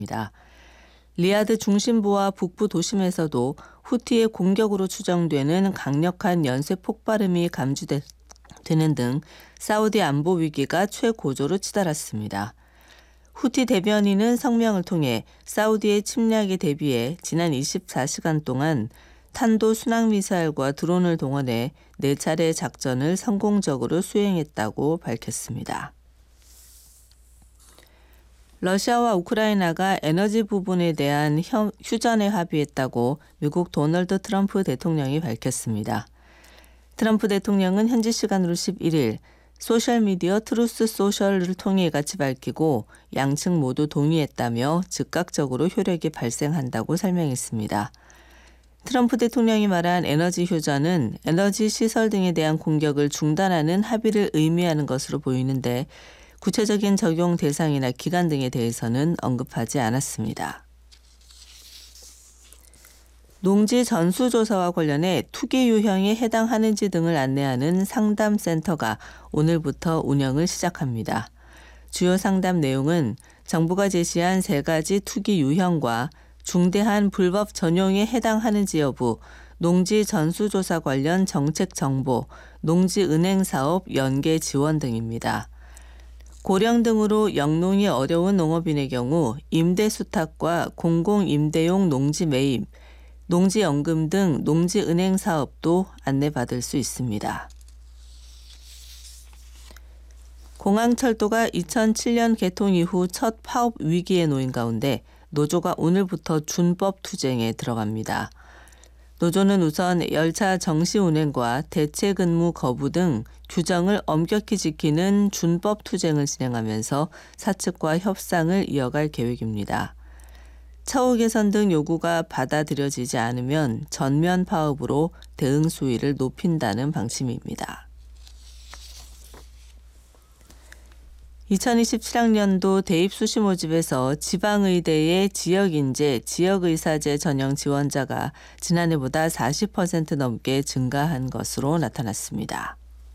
리야드 중심부와 북부 도심에서도 후티의 공격으로 추정되는 강력한 연쇄 폭발음이 감지되는 등 사우디 안보 위기가 최고조로 치달았습니다. 후티 대변인은 성명을 통해 사우디의 침략에 대비해 지난 24시간 동안 탄도 순항미사일과 드론을 동원해 4차례 작전을 성공적으로 수행했다고 밝혔습니다. 러시아와 우크라이나가 에너지 부분에 대한 휴전에 합의했다고 미국 도널드 트럼프 대통령이 밝혔습니다. 트럼프 대통령은 현지 시간으로 11일 소셜미디어 트루스 소셜을 통해 이같이 밝히고 양측 모두 동의했다며 즉각적으로 효력이 발생한다고 설명했습니다. 트럼프 대통령이 말한 에너지 휴전은 에너지 시설 등에 대한 공격을 중단하는 합의를 의미하는 것으로 보이는데 구체적인 적용 대상이나 기간 등에 대해서는 언급하지 않았습니다. 농지 전수조사와 관련해 투기 유형에 해당하는지 등을 안내하는 상담센터가 오늘부터 운영을 시작합니다. 주요 상담 내용은 정부가 제시한 3가지 투기 유형과 중대한 불법 전용에 해당하는지 여부, 농지 전수조사 관련 정책 정보, 농지은행 사업 연계 지원 등입니다. 고령 등으로 영농이 어려운 농업인의 경우 임대 수탁과 공공임대용 농지 매입, 농지연금 등 농지은행 사업도 안내받을 수 있습니다. 공항철도가 2007년 개통 이후 첫 파업 위기에 놓인 가운데 노조가 오늘부터 준법 투쟁에 들어갑니다. 노조는 우선 열차 정시 운행과 대체 근무 거부 등 규정을 엄격히 지키는 준법 투쟁을 진행하면서 사측과 협상을 이어갈 계획입니다. 처우 개선 등 요구가 받아들여지지 않으면 전면 파업으로 대응 수위를 높인다는 방침입니다. 2027학년도 대입 수시 모집에서 지방의대의 지역인재, 지역의사제 전형 지원자가 지난해보다 40% 넘게 증가한 것으로 나타났습니다.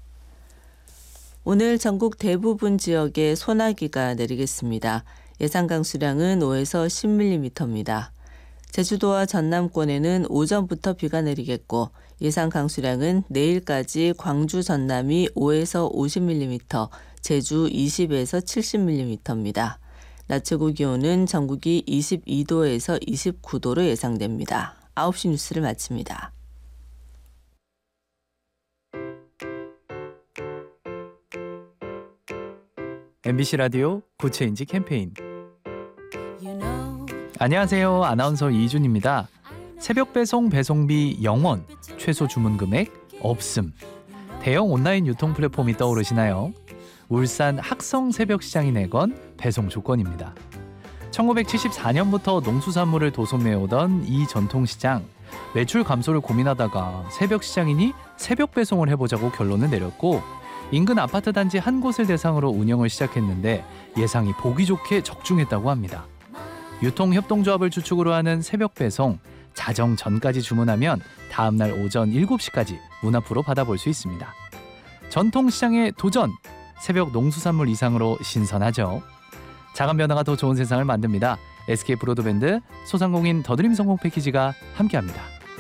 오늘 전국 대부분 지역에 소나기가 내리겠습니다. 예상 강수량은 5에서 10mm입니다. 제주도와 전남권에는 오전부터 비가 내리겠고 예상 강수량은 내일까지 광주 전남이 5에서 50mm, 제주 20에서 70mm입니다. 낮 최고 기온은 전국이 22도에서 29도로 예상됩니다. 9시 뉴스를 마칩니다. MBC 라디오 구체인지 캠페인. 안녕하세요. 아나운서 이준입니다. 새벽 배송 배송비 0원, 최소 주문 금액 없음. 대형 온라인 유통 플랫폼이 떠오르시나요? 울산 학성 새벽시장이 내건 배송 조건입니다. 1974년부터 농수산물을 도소매오던 이 전통시장, 매출 감소를 고민하다가 새벽시장이니 새벽 배송을 해보자고 결론을 내렸고 인근 아파트 단지 한 곳을 대상으로 운영을 시작했는데 예상이 보기 좋게 적중했다고 합니다. 유통협동조합을 주축으로 하는 새벽 배송, 자정 전까지 주문하면 다음날 오전 7시까지 문 앞으로 받아볼 수 있습니다. 전통시장의 도전! 새벽 농수산물 이상으로 신선하죠. 작은 변화가 더 좋은 세상을 만듭니다. SK 브로드밴드 소상공인 더드림 성공 패키지가 함께합니다.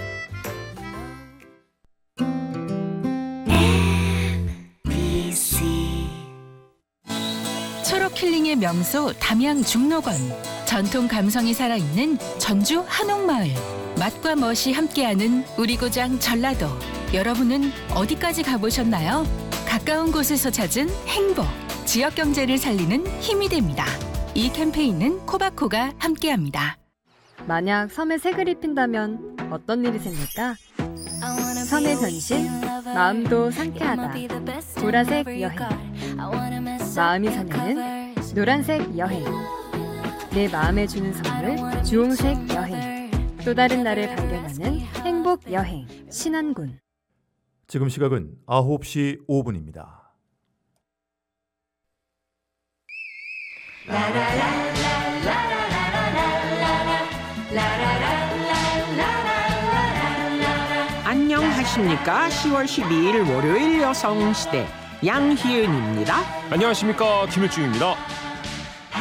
초록 힐링의 명소 담양 중록원. 전통 감성이 살아있는 전주 한옥마을. 맛과 멋이 함께하는 우리 고장 전라도. 여러분은 어디까지 가보셨나요? 가까운 곳에서 찾은 행복, 지역 경제를 살리는 힘이 됩니다. 이 캠페인은 코바코가 함께합니다. 만약 섬에 색을 입힌다면 어떤 일이 생길까? 섬의 변신, 마음도 상쾌하다. 보라색 여행. 마음이 설레는 노란색 여행. 내 마음에 주는 선물, 주홍색 여행. 또 다른 나를 발견하는 행복 여행. 신안군. 지금 시각은 9시 5분입니다. 안녕하십니까. 10월 12일 월요일 여성시대 양희은입니다. 안녕하십니까. 김일중입니다.